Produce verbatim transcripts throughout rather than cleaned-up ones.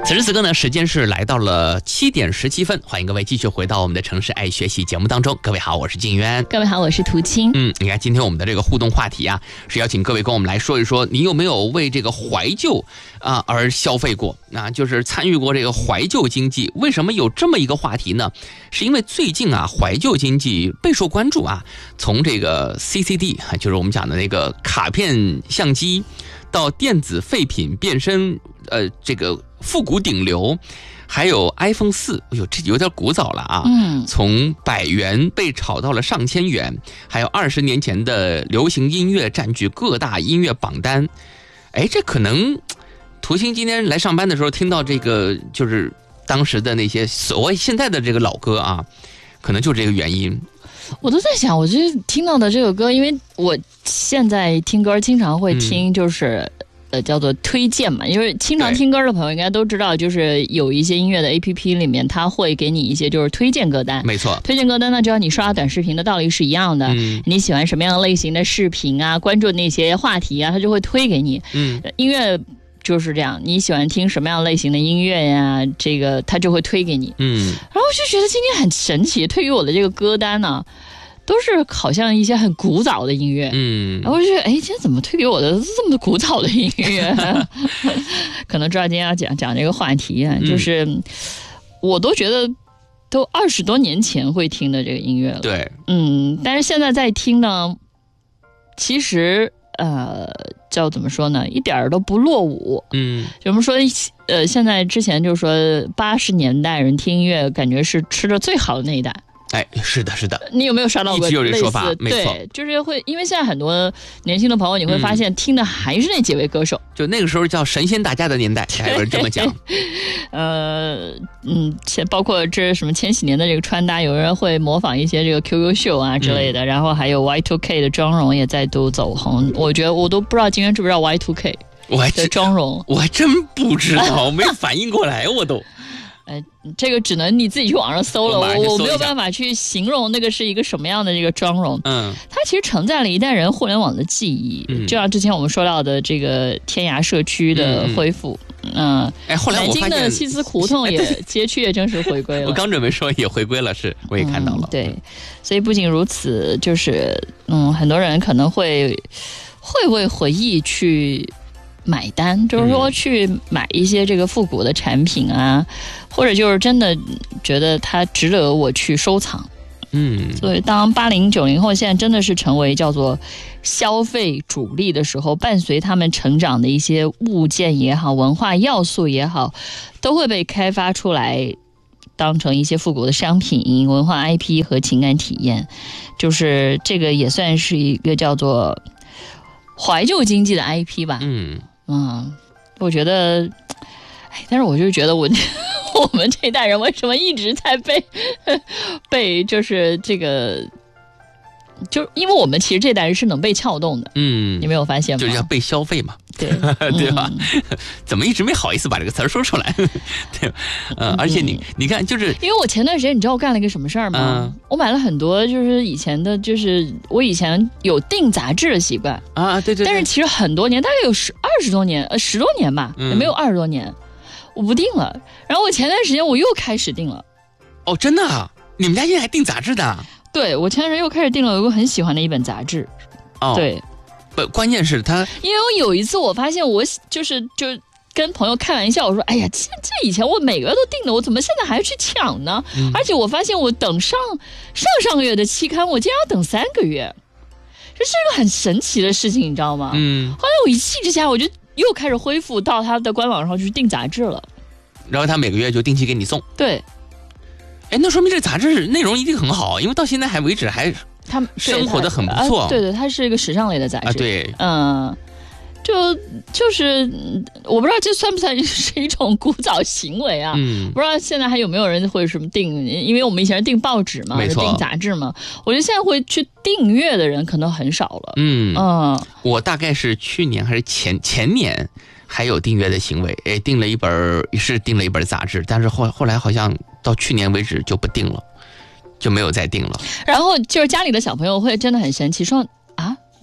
此时此刻呢，时间是来到了七点十七分，欢迎各位继续回到我们的城市爱学习节目当中。各位好，我是静渊。 各位好，我是涂青。 嗯，你看今天我们的这个互动话题啊，是邀请各位跟我们来说一说，你有没有为这个怀旧啊而消费过？啊，就是参与过这个怀旧经济。为什么有这么一个话题呢？是因为最近啊，怀旧经济备受关注啊，从这个 C C D， 就是我们讲的那个卡片相机，到电子废品变身，呃，这个复古顶流，还有 iPhone 四，哎呦，这有点古早了啊。 嗯， 从百元被炒到了上千元，还有二十年前的流行音乐占据各大音乐榜单。哎，这可能涂青今天来上班的时候听到这个，就是当时的那些所谓现在的这个老歌啊，可能就这个原因。 我都在想，我就是听到的这个歌，因为我现在听歌经常会听，就是。嗯呃，叫做推荐嘛，因为经常听歌的朋友应该都知道，就是有一些音乐的 A P P 里面，它会给你一些就是推荐歌单。 没错， 推荐歌单呢，就像你刷短视频的道理是一样的。嗯，你喜欢什么样类型的视频啊，关注那些话题啊，它就会推给你。嗯，音乐就是这样，你喜欢听什么样类型的音乐呀，这个它就会推给你。嗯，然后我就觉得今天很神奇，推给我的这个歌单呢。都是好像一些很古早的音乐，嗯，然后我就觉得，哎，今天怎么推给我的这么古早的音乐？可能知道今天要讲讲这个话题啊，嗯、就是我都觉得都二十多年前会听的这个音乐了， 对， 嗯，但是现在在听呢，其实呃，叫怎么说呢，一点都不落伍，嗯，我们说，呃，现在之前就说八十年代人听音乐，感觉是吃的最好的那一代。 哎，是的，是的， 你有没有刷到过类似？ 一直有这说法，没错， 对，就是会，因为现在很多年轻的朋友，你会发现听的还是那几位歌手， 嗯、就那个时候叫神仙打架的年代，还有人这么讲。 呃，嗯，包括这什么千禧年的这个穿搭，有人会模仿一些这个 Q Q 秀啊之类的，嗯、然后还有 Y 二 K 的妆容也再度走红。我觉得我都不知道今天知不知道 Y 二 K 的妆容， 我还真不知道，没反应过来，我都。 呃，这个只能你自己去网上搜了，我我没有办法去形容那个是一个什么样的这个妆容。嗯，它其实承载了一代人互联网的记忆，嗯、就像之前我们说到的这个天涯社区的恢复，嗯，呃、 哎，后来我发现南京的西祠胡同也街区也正式回归了。 我刚准备说也回归了，是我也看到了。 嗯、对，所以不仅如此，就是嗯，很多人可能会会为回忆去。买单就是说去买一些这个复古的产品啊，嗯、或者就是真的觉得它值得我去收藏。嗯，所以当八零九零后现在真的是成为叫做消费主力的时候，伴随他们成长的一些物件也好，文化要素也好，都会被开发出来，当成一些复古的商品、文化 I P 和情感体验。就是这个也算是一个叫做怀旧经济的 I P 吧。嗯。嗯，我觉得，哎，但是我就觉得我我们这一代人为什么一直在被被就是这个，就因为我们其实这代人是能被撬动的，嗯，你没有发现吗？ 就是要被消费嘛， 对对吧？嗯、怎么一直没好意思把这个词儿说出来？对，嗯，而且你你看，就是因为我前段时间你知道我干了一个什么事儿吗？嗯、我买了很多，就是以前的，就是我以前有订杂志的习惯啊，对 对, 对。 但是其实很多年，大概有十二十多年，呃，十多年吧，嗯、也没有二十多年，我不订了。然后我前段时间我又开始订了。 哦，真的啊？你们家现在还订杂志的？ 对，我前段时间又开始订了，有个很喜欢的一本杂志。 哦， 对。 不，关键是他， 因为我有一次我发现我就是就跟朋友开玩笑，我说：“哎呀，这这以前我每个月都订的，我怎么现在还要去抢呢？”嗯、而且我发现我等上上上个月的期刊，我竟然要等三个月，这是一个很神奇的事情，你知道吗？嗯。后来我一气之下，我就又开始恢复到他的官网上去订杂志了。 然后他每个月就定期给你送。 对。 哎，那说明这杂志内容一定很好，因为到现在还为止还。他生活的很不错、 啊，对对，它是一个时尚类的杂志， 啊、对， 嗯，就就是我不知道这算不算是一种古早行为啊？嗯，不知道现在还有没有人会什么订，因为我们以前是订报纸嘛， 没错， 订杂志嘛，我觉得现在会去订阅的人可能很少了。嗯嗯，我大概是去年还是前前年还有订阅的行为，哎，订了一本是订了一本杂志，但是后后来好像到去年为止就不订了。就没有再订了。 然后就是家里的小朋友会真的很神奇，说啊，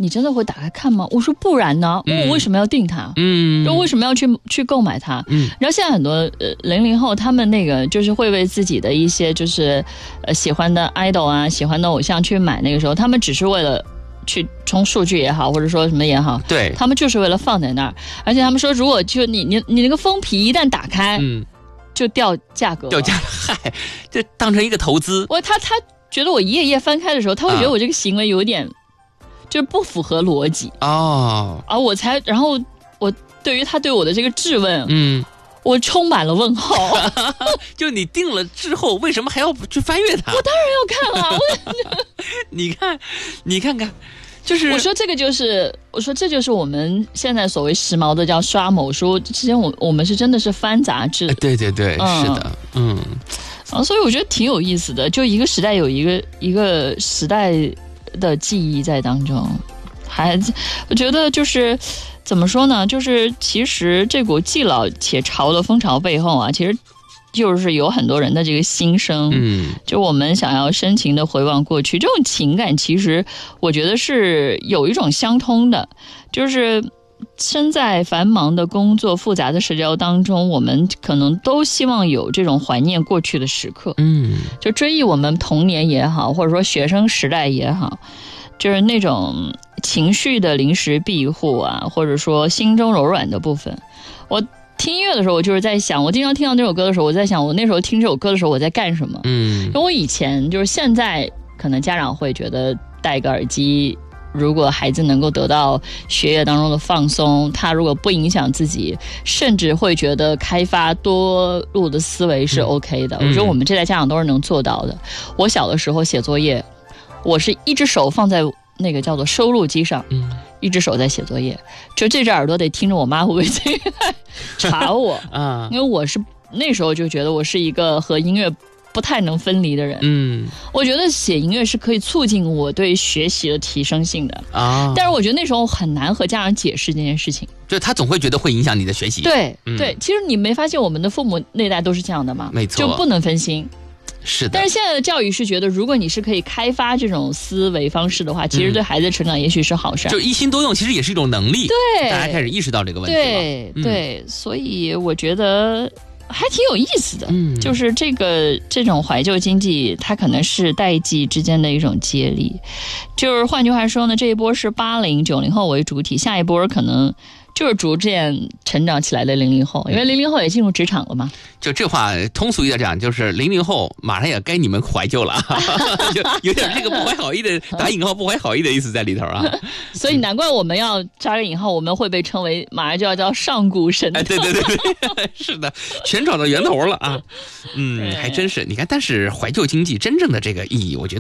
你真的会打开看吗？我说不然呢， 嗯、 我为什么要订它？ 嗯， 就为什么要去去购买它？ 嗯， 然后现在很多呃零零后他们那个就是会为自己的一些就是呃喜欢的 idol 啊，喜欢的偶像去买，那个时候他们只是为了去冲数据也好，或者说什么也好， 对， 他们就是为了放在那儿。而且他们说，如果就你你你那个封皮一旦打开， 嗯， 就掉价格了， 掉价，嗨，就当成一个投资。 我他他觉得我一页页翻开的时候，他会觉得我这个行为有点、啊、就是不符合逻辑哦， 而我才然后我对于他对我的这个质问， 嗯。 我充满了问号。 就你定了之后，为什么还要去翻阅它？ 我当然要看啊！ 你看，你看看，就是我说这个就是，我说这就是我们现在所谓时髦的叫刷某书。之前我我们是真的是翻杂志， 对对对，嗯、是的，嗯， 啊，所以我觉得挺有意思的。就一个时代有一个一个时代的记忆在当中，还我觉得就是。怎么说呢？就是其实这股既老且潮的风潮背后啊，其实就是有很多人的这个心声。 嗯， 就我们想要深情的回望过去，这种情感其实我觉得是有一种相通的，就是身在繁忙的工作、复杂的社交当中，我们可能都希望有这种怀念过去的时刻。 嗯， 就追忆我们童年也好，或者说学生时代也好，就是那种情绪的临时庇护啊，或者说心中柔软的部分。我听音乐的时候，我就是在想，我经常听到这首歌的时候，我在想，我那时候听这首歌的时候我在干什么？ 嗯， 因为我以前就是现在，可能家长会觉得戴个耳机，如果孩子能够得到学业当中的放松，他如果不影响自己，甚至会觉得开发多路的思维是 OK 的。嗯、我觉得我们这代家长都是能做到的。我小的时候写作业，我是一只手放在那个叫做收录机上， 嗯， 一只手在写作业，就这只耳朵得听着我妈会不会在查我啊？ 因为我是那时候就觉得我是一个和音乐不太能分离的人， 嗯， 我觉得写音乐是可以促进我对学习的提升性的啊， 但是我觉得那时候很难和家长解释这件事情， 就他总会觉得会影响你的学习， 对、 嗯、 对，其实你没发现我们的父母那代都是这样的吗？ 没错， 就不能分心。 是的， 但是现在的教育是觉得，如果你是可以开发这种思维方式的话，其实对孩子的成长也许是好事、嗯、 就一心多用其实也是一种能力， 对， 大家开始意识到这个问题了， 对、嗯、对，所以我觉得还挺有意思的、嗯、就是这个这种怀旧经济它可能是代际之间的一种接力，就是换句话说呢，这一波是八零九零后为主体，下一波可能就是逐渐成长起来的零零后，因为零零后也进入职场了嘛。 就这话通俗一点讲，就是零零后马上也该你们怀旧了，就有点这个不怀好意的打引号不怀好意的意思在里头啊。 所以难怪我们要扎个引号，我们会被称为马上就要叫上古神。 哎，对对对对，是的，全找到源头了啊。嗯，还真是。你看，但是怀旧经济真正的这个意义，我觉得。